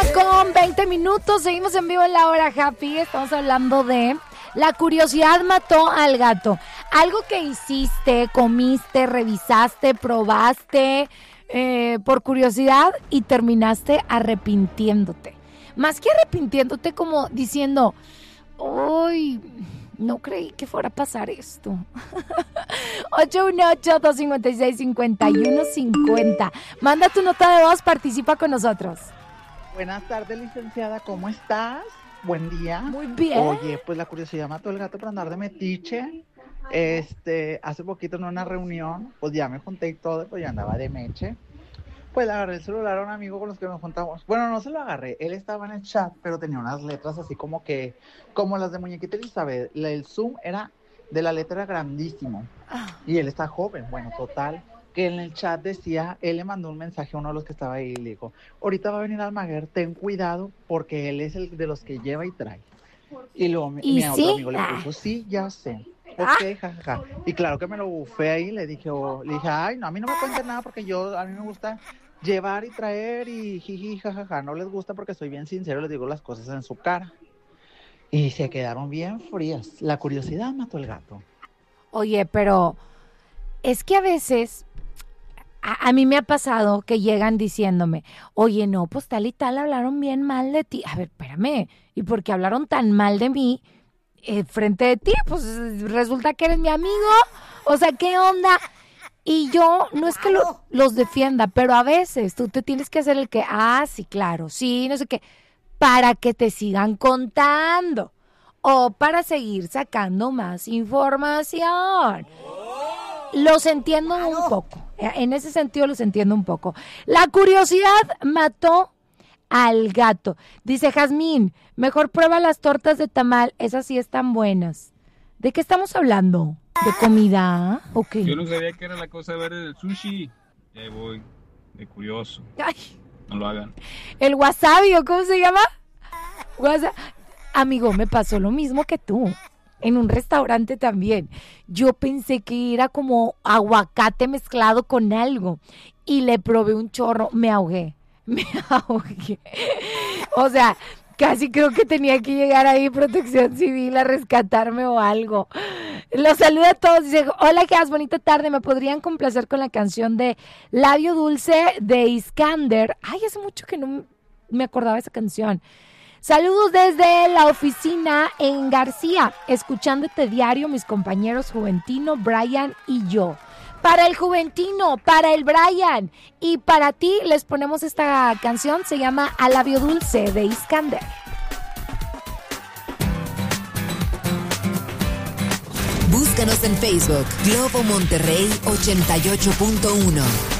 con 20 minutos, seguimos en vivo en la hora happy. Estamos hablando de la curiosidad mató al gato. Algo que hiciste, comiste, revisaste, probaste por curiosidad y terminaste arrepintiéndote. Más que arrepintiéndote, como diciendo, ¡ay! No creí que fuera a pasar esto. 818-256-5150. Manda tu nota de voz, participa con nosotros. Buenas tardes, licenciada, ¿cómo estás? Buen día. Muy bien. Oye, pues la curiosidad mató al gato por andar de metiche. Hace poquito en una reunión, pues ya me junté y todo, pues ya andaba de meche. Pues le agarré el celular a un amigo con los que nos juntamos. Bueno, no se lo agarré, él estaba en el chat, pero tenía unas letras así como las de Muñequita Elizabeth. El zoom era de la letra grandísimo. Y él está joven, bueno, total. Que en el chat decía, él le mandó un mensaje a uno de los que estaba ahí y le dijo, ahorita va a venir Almaguer, ten cuidado porque él es el de los que lleva y trae. Y luego mi otro amigo le puso, sí, ya sé. Ok, jajaja. Y claro que me lo bufé ahí, le dije, ay, no, a mí no me cuenten nada porque a mí me gusta llevar y traer y jiji, jajaja. No les gusta porque soy bien sincero, les digo las cosas en su cara. Y se quedaron bien frías. La curiosidad mató al gato. Oye, pero es que a veces a mí me ha pasado que llegan diciéndome, oye, no, pues tal y tal hablaron bien mal de ti. A ver, espérame, ¿y por qué hablaron tan mal de mí frente de ti? Pues resulta que eres mi amigo. O sea, ¿qué onda? Y yo no es que los defienda, pero a veces tú te tienes que hacer el que, sí, claro, sí, no sé qué, para que te sigan contando o para seguir sacando más información. Los entiendo un poco, en ese sentido los entiendo un poco. La curiosidad mató al gato. Dice Jazmín, mejor prueba las tortas de tamal, esas sí están buenas. ¿De qué estamos hablando? ¿De comida? Okay. Yo no sabía que era la cosa verde del sushi. Ya voy, de curioso. Ay. No lo hagan. El wasabi, ¿o cómo se llama? Amigo, me pasó lo mismo que tú. En un restaurante también. Yo pensé que era como aguacate mezclado con algo. Y le probé un chorro. Me ahogué. O sea, casi creo que tenía que llegar ahí Protección Civil a rescatarme o algo. Los saludo a todos. Dice, hola, ¿qué haces? Bonita tarde. ¿Me podrían complacer con la canción de Labio Dulce de Iskander? Ay, hace mucho que no me acordaba de esa canción. Saludos desde la oficina en García, escuchándote diario, mis compañeros Juventino, Brian y yo. Para el Juventino, para el Brian y para ti les ponemos esta canción, se llama A Labio Dulce de Iskander. Búscanos en Facebook, Globo Monterrey 88.1.